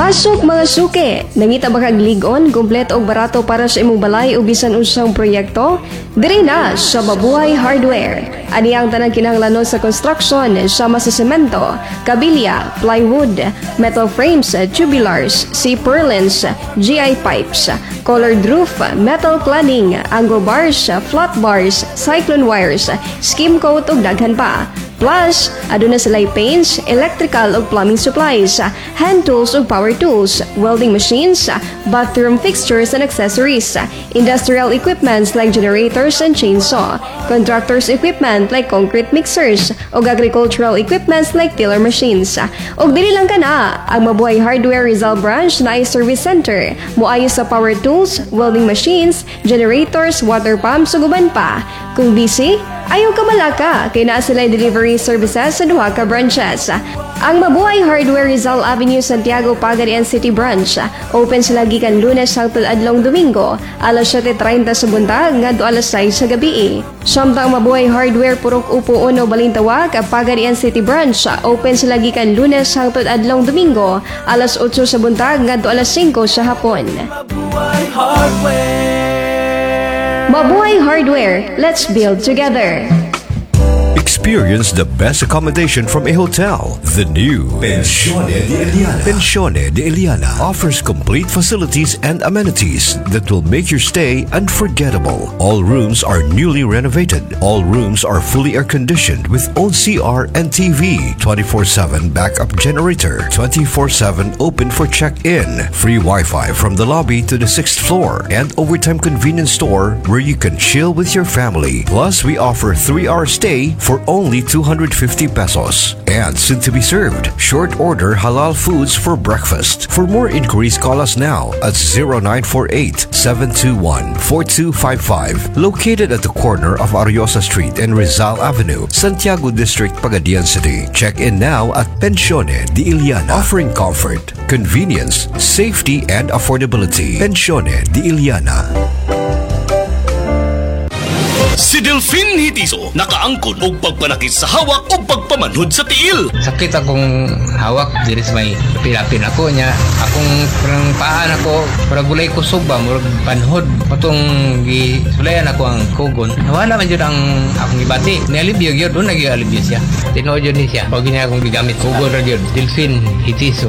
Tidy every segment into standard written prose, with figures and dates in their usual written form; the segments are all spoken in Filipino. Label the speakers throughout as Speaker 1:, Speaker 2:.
Speaker 1: Pasok mga suke, nangita ba kag ligon, kumpleto og barato para sa imong balay o bisan unsang proyekto? Diri na sa Mabuhay Hardware. Ani ang tanang kinahanglanon sa construction sama sa semento, kabilya, plywood, metal frames, tubulars, C-purlins, GI pipes, colored roof, metal cladding, angle bars, flat bars, cyclone wires, skim coat ug daghan pa. Plus, aduna sila'y paints, electrical ug plumbing supplies, hand tools ug power tools, welding machines, bathroom fixtures and accessories, industrial equipments like generators and chainsaw, contractors equipment like concrete mixers, ug agricultural equipments like tiller machines. Ug dili lang kana, ang Mabuhay Hardware Rizal Branch na ay service center, moayo sa power tools, welding machines, generators, water pumps ug uban pa. Kung busy, ayaw ka malaka, kay naa sila'y delivery services sa duha ka branches. Ang Mabuhay Hardware Rizal Avenue, Santiago, Pagadian City Branch. Open sila gikan Lunes hangtod adlong Domingo, alas 7:30 sa buntag ngadto alas 6 sa gabi. Samtang Mabuhay Hardware Purok Upo Uno Balintawak, Pagadian City Branch. Open sila gikan Lunes hangtod adlong Domingo, alas 8 sa buntag ngadto alas 5 sa hapon.
Speaker 2: Mabuhay Hardware.
Speaker 1: Mabuhay Hardware, let's build together.
Speaker 3: Experience the best accommodation from a hotel. The new Pensione de Eliana. Pensione de Eliana offers complete facilities and amenities that will make your stay unforgettable. All rooms are newly renovated. All rooms are fully air-conditioned with own CR and TV, 24/7 backup generator, 24/7 open for check-in, free Wi-Fi from the lobby to the 6th floor, and overtime convenience store where you can chill with your family. Plus, we offer 3-hour stay for only 250 pesos. And soon to be served, short order halal foods for breakfast. For more inquiries, call us now at 0948-721-4255. Located at the corner of Ariosa Street and Rizal Avenue, Santiago District, Pagadian City. Check in now at Pensione de Eliana, offering comfort, convenience, safety, and affordability. Pensione de Eliana.
Speaker 4: Si Delfin Hitiso nakaangkon og pagpanakit sa hawak o pagpamanhod sa tiil.
Speaker 5: Sakit akong hawak diri sa may pilapin ako niya. Akong parang paan ako, parang gulay ko suba, murag panhod. Patong gisulayan ako ang kugon. Nawala man yun ang akong ibati. Nialibyo yun, doon nag-ialibyo siya. Tinood yun niya. Pag niya akong gigamit, kugon rin yun. Delfin Hitiso.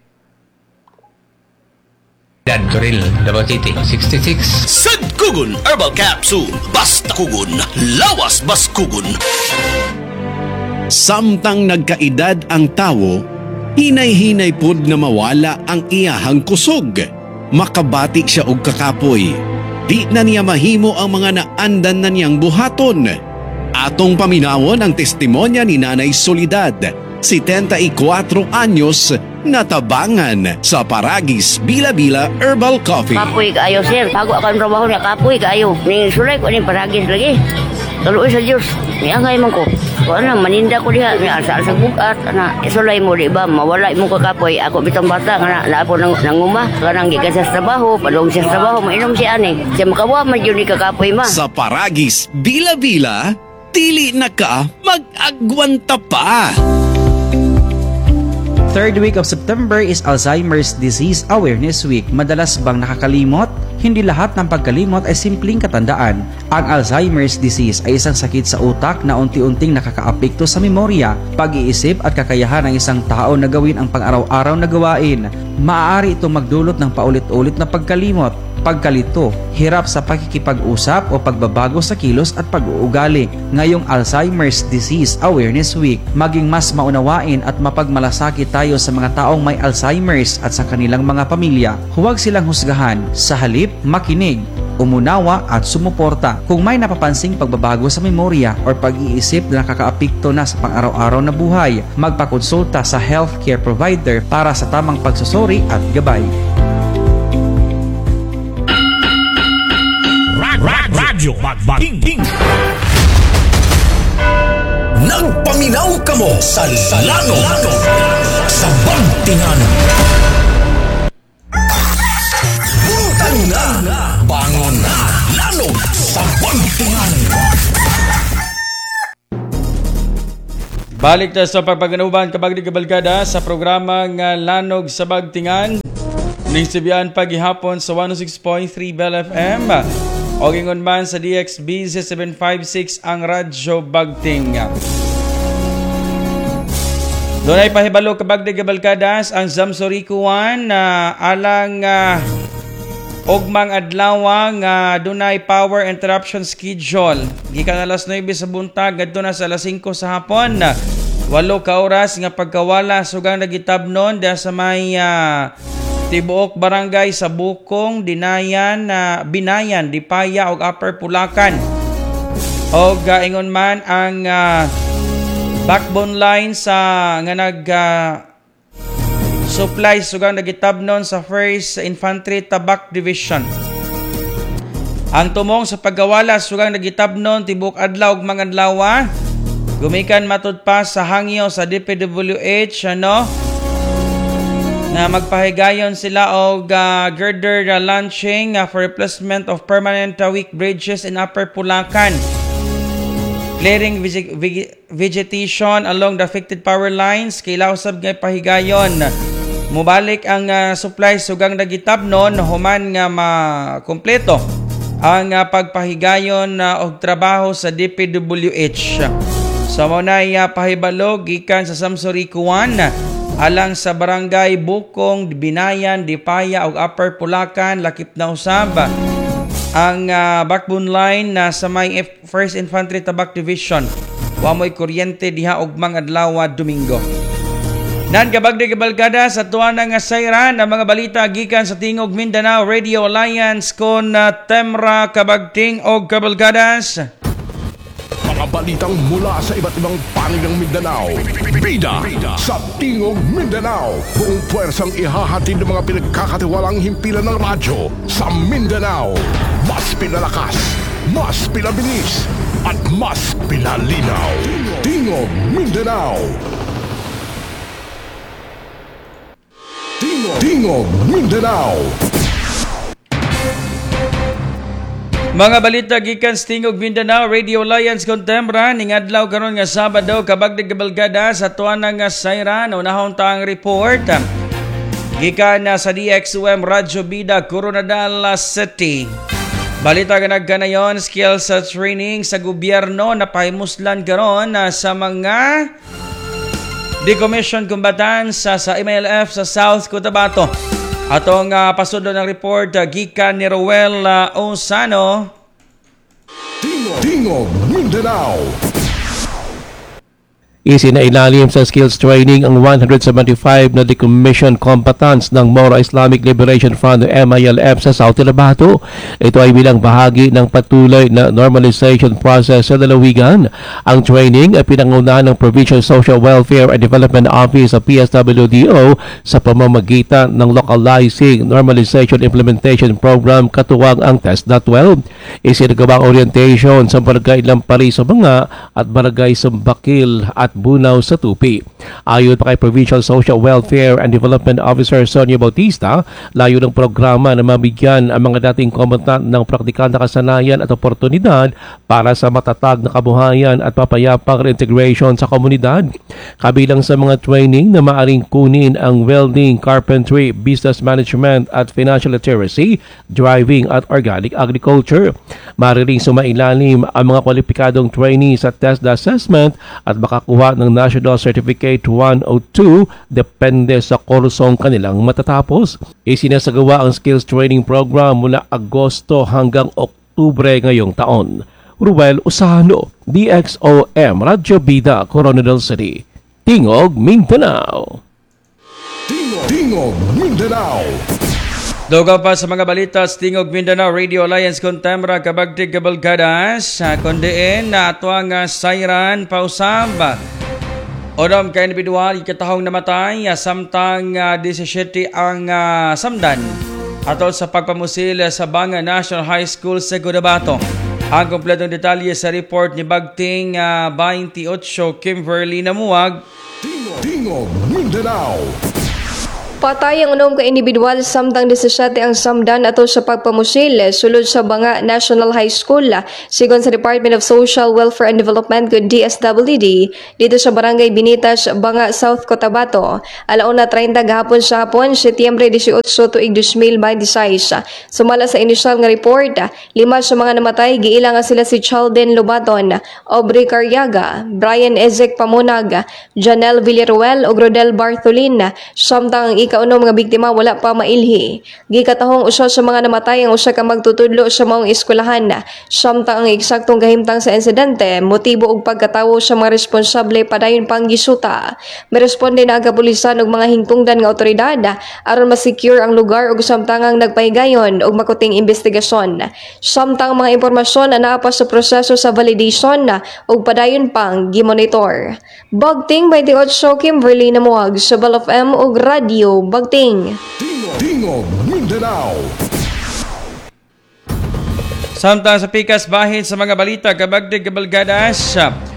Speaker 5: Toril, Davao City, 66.
Speaker 4: Sad Kugon Herbal Capsule. Basta kugon, lawas bas kugon.
Speaker 6: Samtang nagkaedad ang tawo, hinay-hinay pud na mawala ang iyahang kusog. Makabati siya og kakapoy. Di na niya mahimo ang mga naandan na niyang buhaton. Atong paminawon ang testimonya ni Nanay Soledad, 74 anyos, natabangan sa Paragis Bila-Bila Herbal Coffee.
Speaker 7: Kapoy kaayo, sir. Bago akong trabaho niya, kapoy kaayo. Ning sulay ko ning Paragis lagi. Taluoy sa Diyos. Niangay man ko. Kung ano, maninda ko diha. Asa sa bukat. Isulay mo, di ba? Mawala mo ka kapoy. Ako bitang bata. Naapo nanguma. Kanang gikan sa trabaho. Padong siya sa trabaho. Mainom siya ani. Siya makawa man yun ni kakapoy ma.
Speaker 6: Sa Paragis Bila-Bila, dili na ka mag-agwanta pa.
Speaker 8: Third week of September is Alzheimer's Disease Awareness Week. Madalas bang nakakalimot? Hindi lahat ng pagkalimot ay simpleng katandaan. Ang Alzheimer's disease ay isang sakit sa utak na unti-unting nakakaapekto sa memorya, pag-iisip at kakayahan ng isang tao na gawin ang pang-araw-araw na gawain. Maaari itong magdulot ng paulit-ulit na pagkalimot, pagkalito, hirap sa pakikipag-usap o pagbabago sa kilos at pag-uugali. Ngayong Alzheimer's Disease Awareness Week, maging mas maunawain at mapagmalasakit tayo sa mga taong may Alzheimer's at sa kanilang mga pamilya. Huwag silang husgahan, sa halip, makinig, umunawa at sumuporta. Kung may napapansing pagbabago sa memorya o pag-iisip na nakakaapekto na sa pang-araw-araw na buhay, magpakonsulta sa healthcare provider para sa tamang pagsusuri at gabay.
Speaker 4: Radyo Magbating.
Speaker 3: Nagpaminaw ka mo sa lano sa Bantingan. Buntag na, bangon na, lano sa Bantingan.
Speaker 9: Balik ta sa pagpaganuban kabag di kabalkada sa programa nga Lanog sa Bagtingan. Ning sibian paghihapon sa 106.3 Bell FM. O gingon man sa DXBZ 756 ang Radyo Bagting. Doon ay pahibalo kabagdig kabalkadas ang Zamsorikuan na alang ogmang adlaw nga dunay power interruption schedule. Gikan alas 9 sa buntag ngadto na sa alas 5 sa hapon. 8 ka oras nga pagkawala sugang nagitabnon da sa may tibuok barangay sa Bukong, Dinayan, Binayan, Dipaya ug Upper Pulacan. Og ingon man ang backbone line sa nga nag supply sugang nagitabnon sa 1st Infantry Tabak Division. Ang tumong sa paggawala sugang nagitabnon tibuok adlaw ug mga adlaw gumikan matud pa sa hangyo sa DPWH na magpahigayon sila og girder launching for replacement of permanent weak bridges in Upper Pulacan. Clearing vegetation along the affected power lines. Kailangan usab nga pahigayon. Mubalik ang supply sugang nagitabnon human nga makompleto ang pagpahigayon og trabaho sa DPWH. Sa munay pahibalo gikan sa Zamsorikuan alang sa barangay Bukong, Binayan, Dipaya ug Upper Pulacan lakip na usab ang backbone line sa may 1st Infantry Tabak Division. Wa mo'y kuryente diha og mga adlaw Domingo. Nan kabagdi kabalkada sa tuwa nga sayran ang mga balita gikan sa Tingog Mindanao Radio Alliance kon Temra Kabagting og Kabalkadas.
Speaker 10: Mga balitang mula sa iba't ibang panig ng Mindanao. Bida sa Tingog Mindanao. Buong puwersang ihahatid ng mga pinagkakatiwalang himpilan ng radyo sa Mindanao. Mas pinalakas, mas pinabilis, at mas pinalinaw. Tingog Mindanao. Tingog Mindanao.
Speaker 9: Mga balita gikan sa Tingog Mindanao Radio Alliance Contemporary ning adlaw karon nga Sabado kabagdig kabalkada sa tuwa nga sayran unahon taang report gikan sa DXOM Radyo Bida Coronadal City. Balita nga nagkanayon skills training sa gobyerno na pahimuslan karon sa mga decommissioned combatants sa MLF sa South Cotabato. Atong pasudlo ng report gikan ni Roel Osano.
Speaker 10: Tingog Mindanao.
Speaker 11: Isinailalim sa skills training ang 175 na decommissioned combatants ng Moro Islamic Liberation Front o MILF sa South Cotabato. Ito ay bilang bahagi ng patuloy na normalization process sa lalawigan. Ang training ay pinangunahan ng Provincial Social Welfare and Development Office sa PSWDO sa pamamagitan ng Localizing Normalization Implementation Program katuwang ang TESDA-12. Isinagawang orientation sa Barangay Lampari sa Banga at Barangay Sambakil at Bunaw sa Tupi. Ayon pa kay Provincial Social Welfare and Development Officer Sonia Bautista, layo ng programa na mabigyan ang mga dating kombatan ng praktikal na kasanayan at oportunidad para sa matatag na kabuhayan at papayapang reintegration sa komunidad. Kabilang sa mga training na maaring kunin ang welding, carpentry, business management at financial literacy, driving at organic agriculture. Maaaring sumailalim ang mga kwalipikadong trainees sa test assessment at makakuha ng National Certificate 102 depende sa kursong kanilang matatapos. Isinasagawa ang skills training program mula Agosto hanggang Oktubre ngayong taon. Ruel Usano, DXOM Radyo Bida, Coronadal City, Tingog, Mindanao.
Speaker 10: Tingog Mindanao.
Speaker 9: Dugang pa sa mga balita sa Tingog Mindanao Radio Alliance Contemporary kabagtig kabalkadas kundiin na atuang sayran pausab odom ka individual ikatahong namatay samtang 17 ang samdan atol sa pagpamusil sa Banga National High School sa Cotabato. Ang kompletong detalye sa report ni Bagting 28 Kimberly Namuwag.
Speaker 10: Tingog Mindanao.
Speaker 1: Patay ang unom ka individual samtang 17 ang samdan ato sa pagpamusil sulod sa Banga National High School sigon sa Department of Social Welfare and Development good DSWD dito sa Barangay Binitas, Banga, South Cotabato. Alauna 30 gahapon sa hapon, Setyembre 18 tuig 2026. Sumala sa inisyal nga report, 5 sa mga namatay giila nga sila si Chalden Lobaton, Aubrey Carriaga, Brian Ezek Pamunag, Janelle Villaruel ug Rodel Bartholin. Samtang ang ikaunom nga biktima wala pa mailhi. Gikatahong usa sa mga namatay ang usa ka magtutudlo sa maong eskwelahan. Samtang ang eksaktong kahimtang sa insidente, motibo ug pagkatawo sa mga responsable padayon pang gisuta. Meresponde na ang kapulisan ug mga hingtungdan nga otoridad aron ma-secure ang lugar ug samtangang nagpahigayon og makuting investigasyon. Samtang mga impormasyon na naa pa sa proseso sa validation ug padayon pang gimonitor. Bagting 28 Kimberly Namuag sa Bal of M ug Radio Bagting.
Speaker 10: Tingog Mindanao.
Speaker 9: Samtang sa pikas bahin sa mga balita kabagdig kabalgadas.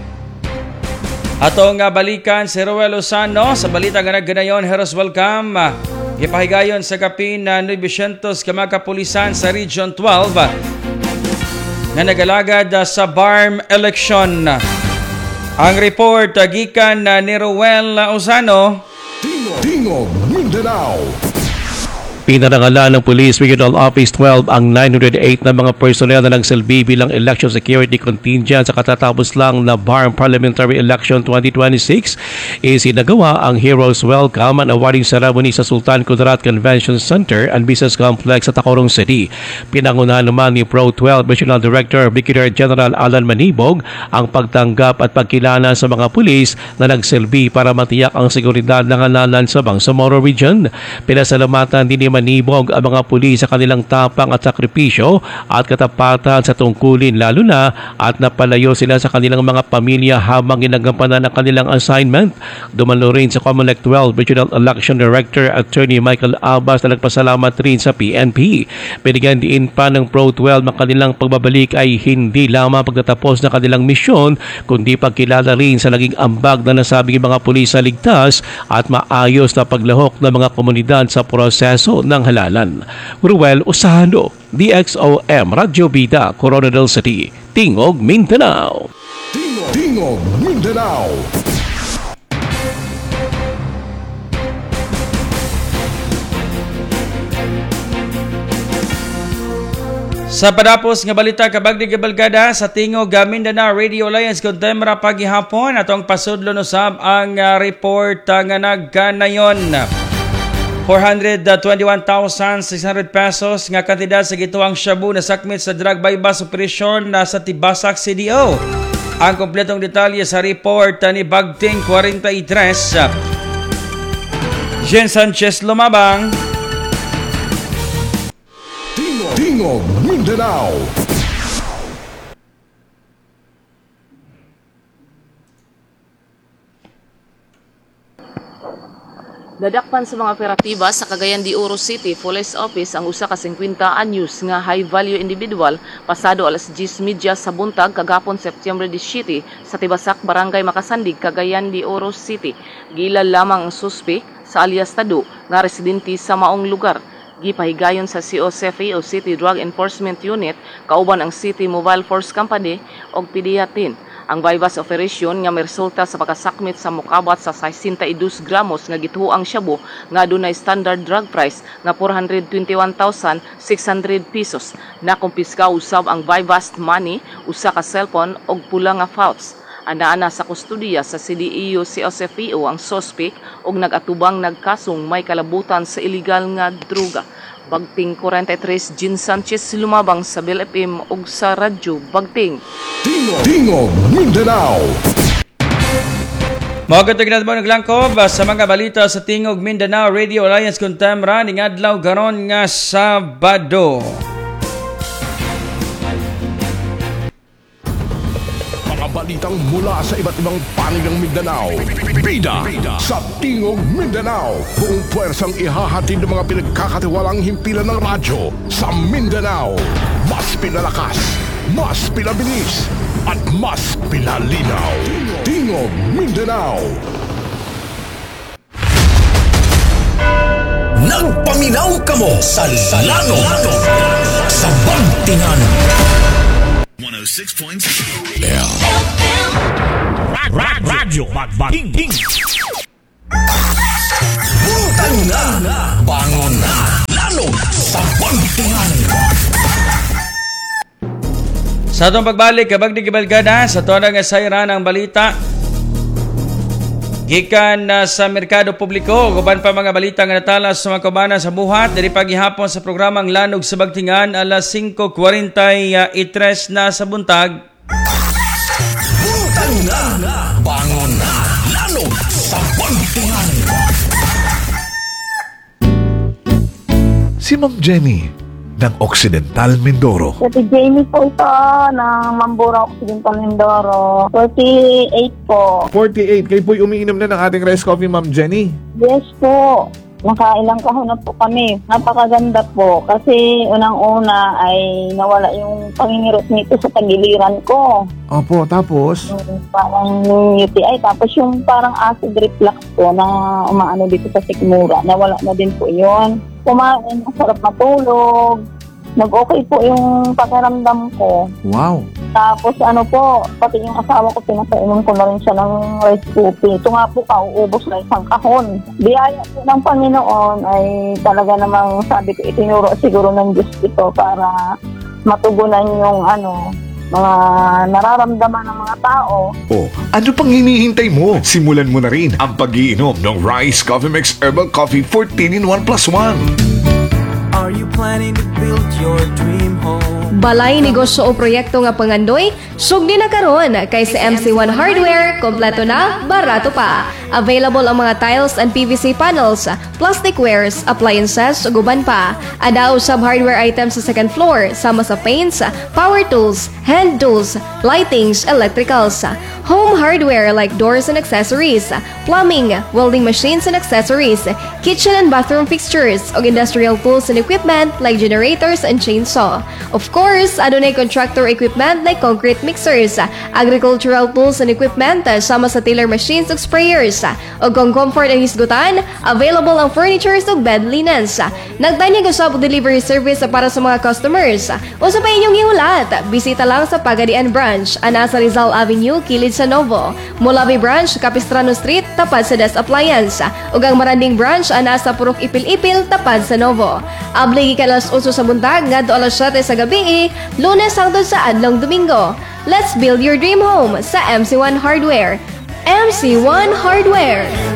Speaker 9: Ato nga balikan si Roel Lozano sa balita nga nagganayon. Heroes welcome. Gipahigayon sa kapin na 900 ka mga kapulisan sa Region 12 nga nagalagad sa BARM election. Ang report gikan ni Roel Lozano.
Speaker 10: Tingog Mindanao.
Speaker 11: Pinarangalan ng Police Regional Office 12 ang 908 na mga personnel na nagsilbi bilang election security contingent sa katatapos lang na BARM Parliamentary Election 2026. Isinagawa ang Heroes Welcome and Awarding Ceremony sa Sultan Kudarat Convention Center and Business Complex sa Tacloban City. Pinangunahan naman ni Pro 12 Regional Director Brigadier General Alan Manibog ang pagtanggap at pagkilala sa mga pulis na nagsilbi para matiyak ang seguridad ng halalan sa Bangsamoro Region. Pinasalamatan din ni Manibog ang mga pulis sa kanilang tapang at sakripisyo at katapatan sa tungkulin lalo na at napalayo sila sa kanilang mga pamilya habang ginagampanan ang kanilang assignment. Dumalo rin sa Comelec 12 Regional Election Director Attorney Michael Abbas na nagpasalamat rin sa PNP. Binigyan din pa ng Pro 12 na kanilang pagbabalik ay hindi lamang pagtatapos ng kanilang misyon kundi pagkilala rin sa naging ambag na nasabing mga pulis sa ligtas at maayos na paglahok ng mga komunidad sa proseso ng halalan. Ruel Lozano, DXOM, Radyo Bida, Coronadal City, Tingog, Mindanao.
Speaker 10: Tingog Mindanao.
Speaker 9: Sa padapos nga balita kabagdig kabalgada sa Tingog Mindanao Radio Alliance kontemra paghihapon atong pasudlon usab ang report nga nagganayon. 421,600 pesos nga kantidad sa gituang shabu na sakmit sa drug bypass operation na sa Tibasak CDO. Ang kompletong detalye sa report ni Bagting 43. Jen Sanchez Lumabang.
Speaker 10: Tingog Mindanao.
Speaker 12: Nadakpan sa mga operatiba sa Cagayan de Oro City Police Office ang usa ka 50 anyos nga high-value individual pasado alas 10:30 sa buntag kagapon September 17 sa Tibasak, Barangay Makasandig, Cagayan de Oro City. Gilal lamang ang suspek sa alias Tado nga residente sa maong lugar. Gipahigayon sa COCFE o City Drug Enforcement Unit kauban ang City Mobile Force Company og PDEA-10. Ang bypass operation nga resulta sa pagkasakmit sa mukabat sa 62 gramos nga gituang shabu nga dunay standard drug price nga 421,600 pesos. Nakumpiska usab ang bypass money, usa ka cellphone og pula nga pouch. Anaana sa kustudiya sa CDEO COCFEO ang suspek og nagatubang nagkasong may kalabutan sa illegal nga droga. Bagting 43 Jen Sanchez Lumabang sa Bel FM ug sa Radyo Bagting.
Speaker 10: Tingog Mindanao.
Speaker 9: Magatag na mo naglangkob sa mga balita sa Tingog Mindanao Radio Alliance kontemra ning adlaw karon nga Sabado.
Speaker 10: Balitang mula sa iba't ibang panig ng Mindanao. Bida sa Tingog Mindanao. Buong puwersang ihahatid ng mga pinagkakatiwalang himpilan ng radyo sa Mindanao. Mas pinalakas, mas pinabilis, at mas pinalinaw. Tingog Mindanao.
Speaker 4: Nagpaminaw kamo sa Lano sa Bantingan 106.6 Radyo Magbanting Buntag na bangon na Lano sa Bantingan.
Speaker 9: Sa atong pagbalik, kabag di kibalgada, sa tuwa nga sayra ng balita, gikan sa merkado publiko, guban pa mga balita nga natala sa mga kabanan sa buhat, diri paghihapon sa programang Lanog sa Bantingan, alas 5:43 na sa buntag.
Speaker 4: Buntag na, bangon na, Lanog sa Bantingan.
Speaker 10: Si Ma'am Jenny ng Occidental Mindoro.
Speaker 13: Si Jamie po ito ng Mambura Occidental Mindoro. 48 po.
Speaker 10: 48. Kayo po'y umiinom na ng ating rice coffee, Ma'am Jenny.
Speaker 13: Yes po. Nakailang kahon na po kami. Napakaganda po. Kasi unang-una ay nawala yung pangingirot nito sa tagiliran ko.
Speaker 10: Opo, tapos?
Speaker 13: Parang UTI. Tapos yung parang acid reflux po na umaano dito sa sikmura. Nawala na din po yun. Kumain, masarap matulog. Nag-okay po yung pakiramdam ko.
Speaker 10: Wow.
Speaker 13: Tapos ano po, pati yung asawa ko, pinapainom ko na rin siya ng rice coffee. Ito nga po, kauubos na isang kahon. Biyaya po ng Panginoon ay talaga namang sabi ko, itinuro siguro ng Diyos ito para matugunan yung mga nararamdaman ng mga tao.
Speaker 10: Oh, ano pang hinihintay mo? Simulan mo na rin ang pag-iinom ng Rice Coffee Mix Herbal Coffee 14 in 1 plus 1.
Speaker 2: Are you planning to build your dream home?
Speaker 1: Balay negosyo o proyekto nga pangandoy, sugdi na karon kay sa MC1 Hardware, kompleto na, barato pa. Available ang mga tiles and PVC panels, plastic wares, appliances, ug uban pa. Ada usab hardware items sa second floor, sama sa paints, power tools, hand tools, lightings, electricals. Home hardware like doors and accessories, plumbing, welding machines and accessories, kitchen and bathroom fixtures, ug industrial tools and equipment like generators and chainsaw. Of course, adunay contractor equipment like concrete mixers, agricultural tools and equipment, sama sa tiller machines ug sprayers. Ug kung comfort ang hisgutan, available ang furnitures ug bed linens. Nagtanyag usab og delivery service para sa mga customers. Usa pa inyong ihulat, bisita lang sa Pagadian Branch, ana sa Rizal Avenue, kilid sa Novo. Mulabi Branch, Capistrano Street, tapad sa Des Appliance. Ug ang Maranding Branch, ana sa Purok Ipil-Ipil, tapad sa Novo. Abli gikan alas 8 sa buntag ngadto alas 7 sa gabi, Lunes hangtod sa adlong Domingo. Let's build your dream home sa MC1 Hardware. MC1 Hardware.